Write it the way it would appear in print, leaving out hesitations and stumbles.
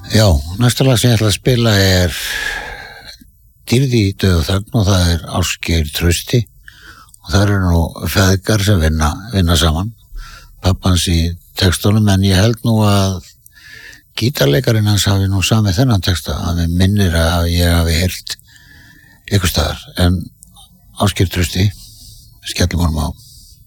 Já, næsta lag sem ég ætla að spila Dýrði í dauð og þögn og það Ásgeir Trausti og það nú feðgar sem vinna saman, pappans í textunum, en ég held nú að gítarleikarinn hans hafi nú samið þennan texta, að við minnir að ég hafi heyrt einhvers staðar, en Ásgeir Trausti, skellum honum á.